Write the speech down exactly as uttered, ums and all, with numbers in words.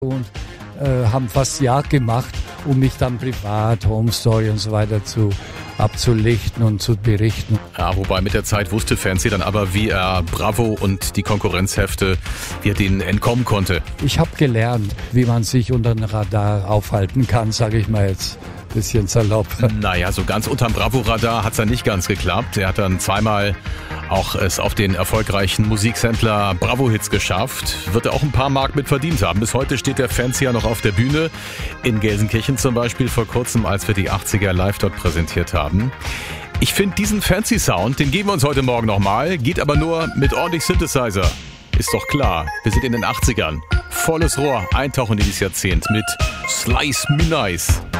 und äh, haben fast Jagd gemacht, um mich dann privat, Home Story und so weiter zu abzulichten und zu berichten. Ja, wobei mit der Zeit wusste Fancy dann aber, wie er Bravo und die Konkurrenzhefte, wie er denen entkommen konnte. Ich habe gelernt, wie man sich unter dem Radar aufhalten kann, sage ich mal jetzt. Bisschen salopp. Naja, so ganz unterm Bravo-Radar hat's dann nicht ganz geklappt. Er hat dann zweimal auch es auf den erfolgreichen Musiksendler Bravo-Hits geschafft. Wird er auch ein paar Mark mit verdient haben. Bis heute steht der Fancy ja noch auf der Bühne. In Gelsenkirchen zum Beispiel vor kurzem, als wir die achtziger live dort präsentiert haben. Ich finde diesen Fancy-Sound, den geben wir uns heute Morgen nochmal. Geht aber nur mit ordentlich Synthesizer. Ist doch klar, wir sind in den achtzigern. Volles Rohr, eintauchen in dieses Jahrzehnt mit Slice Me Nice.